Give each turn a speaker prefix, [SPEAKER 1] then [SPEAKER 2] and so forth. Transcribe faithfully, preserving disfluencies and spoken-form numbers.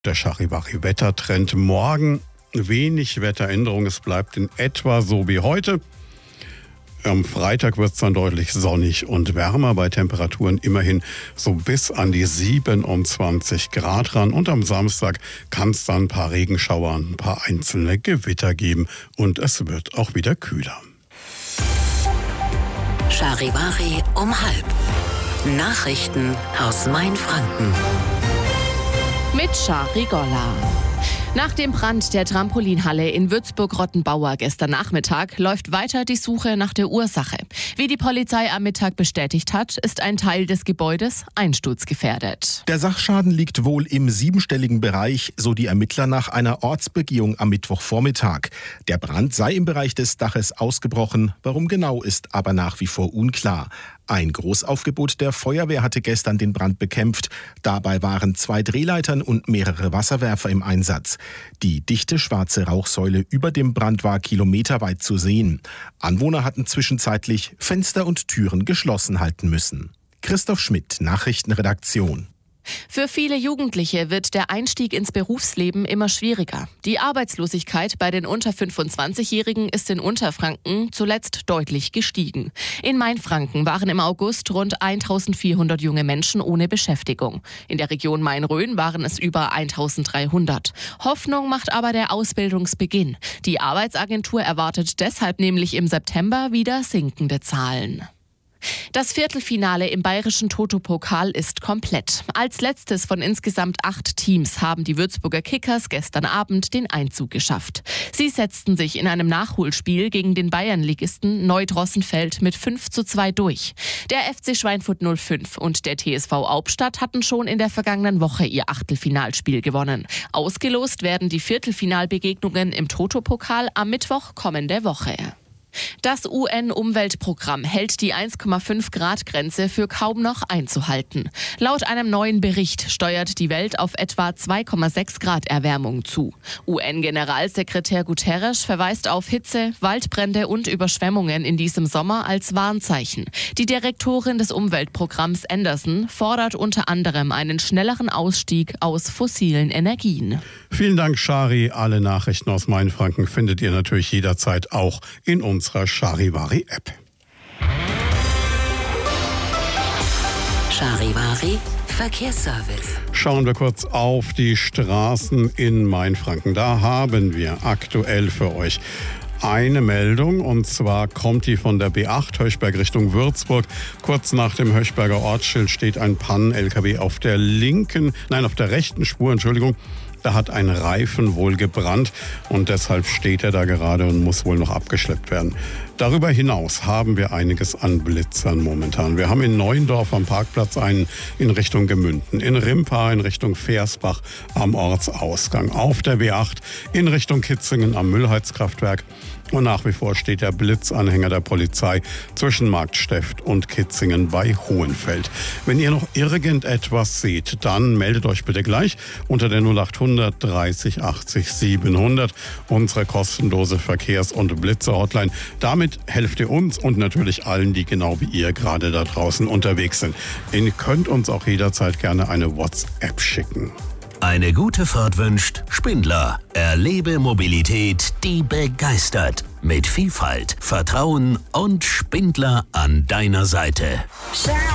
[SPEAKER 1] Der Charivari-Wettertrend. Morgen wenig Wetteränderung. Es bleibt in etwa so wie heute. Am Freitag wird es dann deutlich sonnig und wärmer bei Temperaturen immerhin so bis an die siebenundzwanzig Grad ran. Und am Samstag kann es dann ein paar Regenschauer, ein paar einzelne Gewitter geben. Und es wird auch wieder kühler.
[SPEAKER 2] Charivari um halb. Nachrichten aus Mainfranken.
[SPEAKER 3] Mit Shari Golla. Nach dem Brand der Trampolinhalle in Würzburg-Rottenbauer gestern Nachmittag läuft weiter die Suche nach der Ursache. Wie die Polizei am Mittag bestätigt hat, ist ein Teil des Gebäudes einsturzgefährdet.
[SPEAKER 4] Der Sachschaden liegt wohl im siebenstelligen Bereich, so die Ermittler nach einer Ortsbegehung am Mittwochvormittag. Der Brand sei im Bereich des Daches ausgebrochen. Warum genau, ist aber nach wie vor unklar. Ein Großaufgebot der Feuerwehr hatte gestern den Brand bekämpft. Dabei waren zwei Drehleitern und mehrere Wasserwerfer im Einsatz. Die dichte schwarze Rauchsäule über dem Brand war kilometerweit zu sehen. Anwohner hatten zwischenzeitlich Fenster und Türen geschlossen halten müssen. Christoph Schmidt, Nachrichtenredaktion.
[SPEAKER 3] Für viele Jugendliche wird der Einstieg ins Berufsleben immer schwieriger. Die Arbeitslosigkeit bei den unter fünfundzwanzigjährigen ist in Unterfranken zuletzt deutlich gestiegen. In Mainfranken waren im August rund eintausendvierhundert junge Menschen ohne Beschäftigung. In der Region Main-Rhön waren es über eintausenddreihundert. Hoffnung macht aber der Ausbildungsbeginn. Die Arbeitsagentur erwartet deshalb nämlich im September wieder sinkende Zahlen. Das Viertelfinale im bayerischen Toto-Pokal ist komplett. Als letztes von insgesamt acht Teams haben die Würzburger Kickers gestern Abend den Einzug geschafft. Sie setzten sich in einem Nachholspiel gegen den Bayernligisten Neudrossenfeld mit fünf zu zwei durch. Der F C Schweinfurt null fünf und der T S V Hauptstadt hatten schon in der vergangenen Woche ihr Achtelfinalspiel gewonnen. Ausgelost werden die Viertelfinalbegegnungen im Toto-Pokal am Mittwoch kommende Woche. Das U N-Umweltprogramm hält die eins Komma fünf Grad Grenze für kaum noch einzuhalten. Laut einem neuen Bericht steuert die Welt auf etwa zwei Komma sechs Grad Erwärmung zu. U N-Generalsekretär Guterres verweist auf Hitze, Waldbrände und Überschwemmungen in diesem Sommer als Warnzeichen. Die Direktorin des Umweltprogramms Anderson fordert unter anderem einen schnelleren Ausstieg aus fossilen Energien.
[SPEAKER 1] Vielen Dank, Shari. Alle Nachrichten aus Mainfranken findet ihr natürlich jederzeit auch in unserer Charivari-App.
[SPEAKER 2] Charivari Verkehrsservice.
[SPEAKER 1] Schauen wir kurz auf die Straßen in Mainfranken. Da haben wir aktuell für euch eine Meldung, und zwar kommt die von der B acht Höchberg Richtung Würzburg. Kurz nach dem Höchberger Ortsschild steht ein Pannen-L K W auf der linken, nein, auf der rechten Spur, Entschuldigung. Da hat ein Reifen wohl gebrannt und deshalb steht er da gerade und muss wohl noch abgeschleppt werden. Darüber hinaus haben wir einiges an Blitzern momentan. Wir haben in Neuendorf am Parkplatz einen in Richtung Gemünden, in Rimpa in Richtung Versbach am Ortsausgang, auf der B acht in Richtung Kitzingen am Müllheizkraftwerk. Und nach wie vor steht der Blitzanhänger der Polizei zwischen Marktsteft und Kitzingen bei Hohenfeld. Wenn ihr noch irgendetwas seht, dann meldet euch bitte gleich unter der null achthundert dreißig achtzig siebenhundert, unsere kostenlose Verkehrs- und Blitzer-Hotline. Damit helft ihr uns und natürlich allen, die genau wie ihr gerade da draußen unterwegs sind. Ihr könnt uns auch jederzeit gerne eine WhatsApp schicken.
[SPEAKER 5] Eine gute Fahrt wünscht Spindler. Erlebe Mobilität, die begeistert. Mit Vielfalt, Vertrauen und Spindler an deiner Seite.